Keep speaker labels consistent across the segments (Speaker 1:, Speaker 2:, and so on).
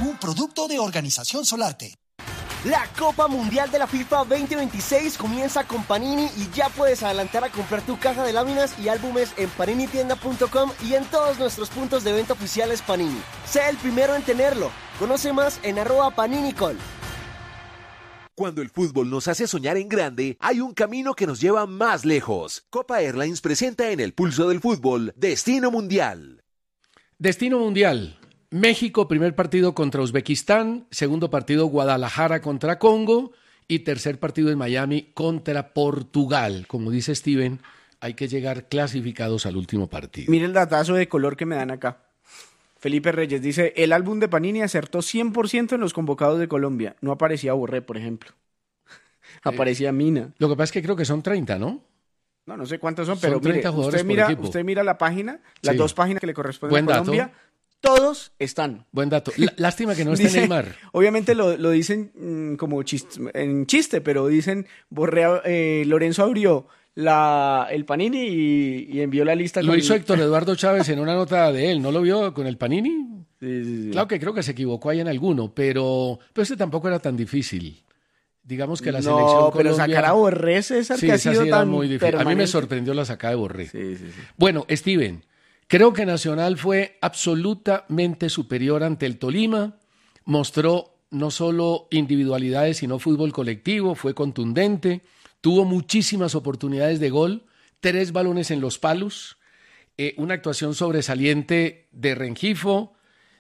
Speaker 1: un producto de Organización Solarte.
Speaker 2: La Copa Mundial de la FIFA 2026 comienza con Panini y ya puedes adelantar a comprar tu caja de láminas y álbumes en paninitienda.com y en todos nuestros puntos de venta oficiales Panini. Sé el primero en tenerlo. Conoce más en @PaniniCol.
Speaker 3: Cuando el fútbol nos hace soñar en grande, hay un camino que nos lleva más lejos. Copa Airlines presenta en el pulso del fútbol Destino Mundial.
Speaker 4: Destino Mundial. México, primer partido contra Uzbekistán, segundo partido Guadalajara contra Congo y tercer partido en Miami contra Portugal. Como dice Steven, hay que llegar clasificados al último partido.
Speaker 5: Mire el datazo de color que me dan acá. Felipe Reyes dice, el álbum de Panini acertó 100% en los convocados de Colombia. No aparecía Borré, por ejemplo. Aparecía Mina.
Speaker 4: Lo que pasa es que creo que son 30, ¿no?
Speaker 5: No sé cuántos son, pero mire, usted mira la página, las dos páginas que le corresponden a Colombia.
Speaker 4: Dato.
Speaker 5: Todos están.
Speaker 4: Buen dato. Lástima que no esté Neymar.
Speaker 5: Obviamente lo dicen como en chiste, pero dicen Lorenzo abrió el Panini y envió la lista.
Speaker 4: Lo hizo Héctor Eduardo Chávez en una nota de él. ¿No lo vio con el Panini?
Speaker 5: Sí.
Speaker 4: Claro que creo que se equivocó ahí en alguno, pero este tampoco era tan difícil. Digamos que la selección Colombia...
Speaker 5: pero sacar a Borré, César, que ha sido tan
Speaker 4: muy difícil.
Speaker 5: permanente.
Speaker 4: A mí me sorprendió la sacada de Borré.
Speaker 5: Sí.
Speaker 4: Bueno, Steven... Creo que Nacional fue absolutamente superior ante el Tolima, mostró no solo individualidades, sino fútbol colectivo, fue contundente, tuvo muchísimas oportunidades de gol, 3 balones en los palos, una actuación sobresaliente de Rengifo,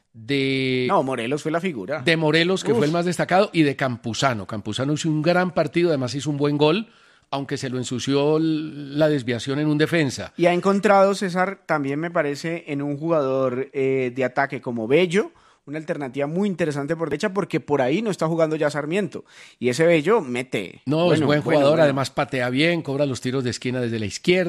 Speaker 5: Morelos fue la figura.
Speaker 4: De Morelos, que fue el más destacado, y de Campuzano. Campuzano hizo un gran partido, además hizo un buen gol, aunque se lo ensució la desviación en un defensa.
Speaker 5: Y ha encontrado, César, también me parece, en un jugador de ataque como Bello, una alternativa muy interesante por derecha, porque por ahí no está jugando ya Sarmiento. Y ese Bello mete.
Speaker 4: Es buen jugador, además patea bien, cobra los tiros de esquina desde la izquierda.